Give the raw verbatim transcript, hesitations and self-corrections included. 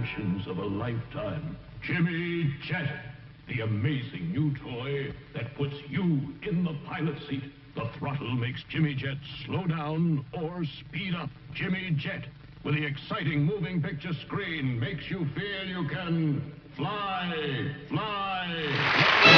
inventions of a lifetime. Jimmy Jet, the amazing new toy that puts you in the pilot seat. The throttle makes Jimmy Jet slow down or speed up. Jimmy Jet, with the exciting moving picture screen, makes you feel you can fly, fly, fly.